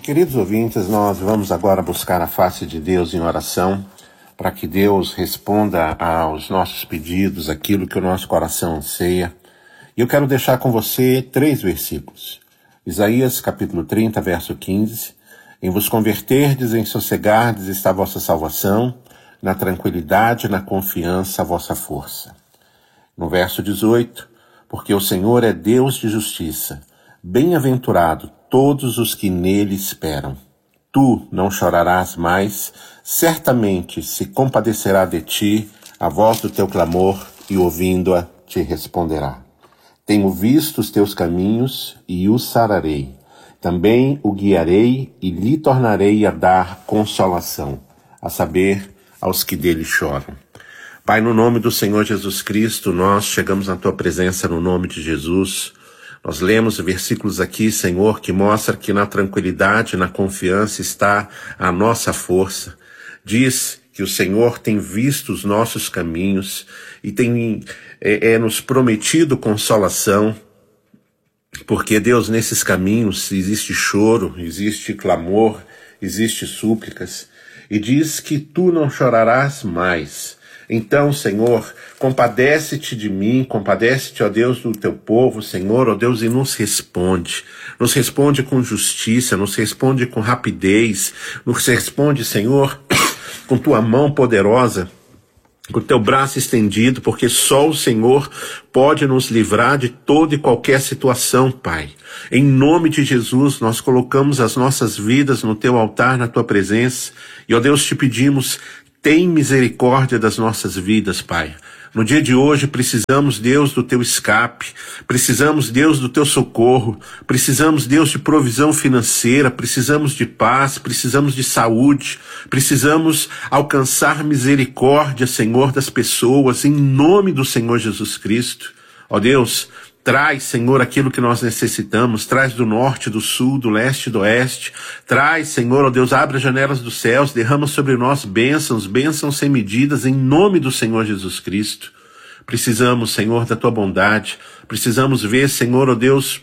Queridos ouvintes, nós vamos agora buscar a face de Deus em oração, para que Deus responda aos nossos pedidos, aquilo que o nosso coração anseia. E eu quero deixar com você 3 versículos. Isaías capítulo 30, verso 15. Em vos converterdes, em sossegardes está a vossa salvação, na tranquilidade, na confiança, a vossa força. No verso 18, porque o Senhor é Deus de justiça, bem-aventurado todos os que nele esperam. Tu não chorarás mais, certamente se compadecerá de ti a voz do teu clamor e ouvindo-a te responderá. Tenho visto os teus caminhos e o sararei. Também o guiarei e lhe tornarei a dar consolação, a saber, aos que dele choram. Pai, no nome do Senhor Jesus Cristo, nós chegamos na tua presença no nome de Jesus. Nós lemos versículos aqui, Senhor, que mostra que na tranquilidade, na confiança está a nossa força. Diz que o Senhor tem visto os nossos caminhos e tem nos prometido consolação, porque, Deus, nesses caminhos existe choro, existe clamor, existe súplicas, e diz que tu não chorarás mais. Então, Senhor, compadece-te de mim, compadece-te, ó Deus, do teu povo, Senhor, ó Deus, e nos responde com justiça, nos responde com rapidez, nos responde, Senhor, com tua mão poderosa, com o teu braço estendido, porque só o Senhor pode nos livrar de toda e qualquer situação, Pai. Em nome de Jesus, nós colocamos as nossas vidas no teu altar, na tua presença, e, ó Deus, te pedimos, tem misericórdia das nossas vidas, Pai. No dia de hoje precisamos, Deus, do teu escape, precisamos, Deus, do teu socorro, precisamos, Deus, de provisão financeira, precisamos de paz, precisamos de saúde, precisamos alcançar misericórdia, Senhor, das pessoas, em nome do Senhor Jesus Cristo. Ó Deus, traz, Senhor, aquilo que nós necessitamos, traz do norte, do sul, do leste e do oeste, traz, Senhor, ó Deus, abre as janelas dos céus, derrama sobre nós bênçãos sem medidas, em nome do Senhor Jesus Cristo. Precisamos, Senhor, da tua bondade, precisamos ver, Senhor, ó Deus,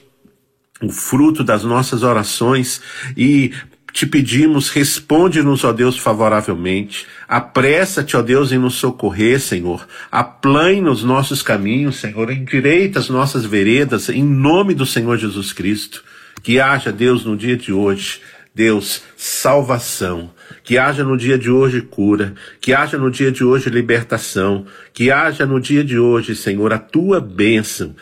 o fruto das nossas orações e te pedimos, responde-nos, ó Deus, favoravelmente. Apressa-te, ó Deus, em nos socorrer, Senhor. Aplane nos nossos caminhos, Senhor. Endireita as nossas veredas, em nome do Senhor Jesus Cristo. Que haja, Deus, no dia de hoje, Deus, salvação. Que haja no dia de hoje cura. Que haja no dia de hoje libertação. Que haja no dia de hoje, Senhor, a tua bênção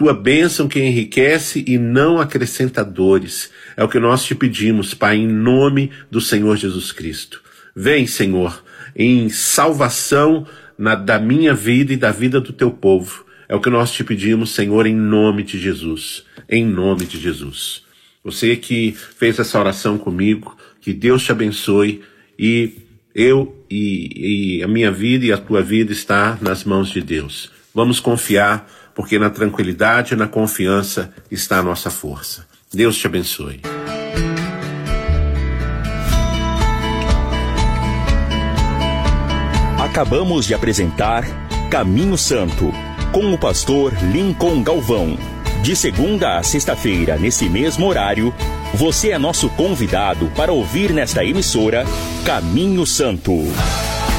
que enriquece e não acrescenta dores. É o que nós te pedimos, Pai, em nome do Senhor Jesus Cristo. Vem, Senhor, em salvação da minha vida e da vida do teu povo. É o que nós te pedimos, Senhor, em nome de Jesus. Em nome de Jesus. Você que fez essa oração comigo, que Deus te abençoe, e a minha vida e a tua vida está nas mãos de Deus. Vamos confiar, porque na tranquilidade e na confiança está a nossa força. Deus te abençoe. Acabamos de apresentar Caminho Santo, com o pastor Lincoln Galvão. De segunda a sexta-feira, nesse mesmo horário, você é nosso convidado para ouvir nesta emissora Caminho Santo.